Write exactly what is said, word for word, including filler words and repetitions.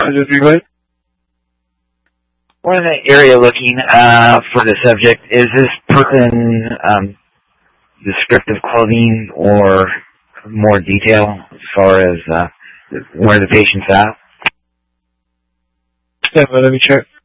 just be right. We're in the area looking uh, for the subject. Is this person um, descriptive clothing or more detail as far as uh, where the patient's at? Yeah, but let me check.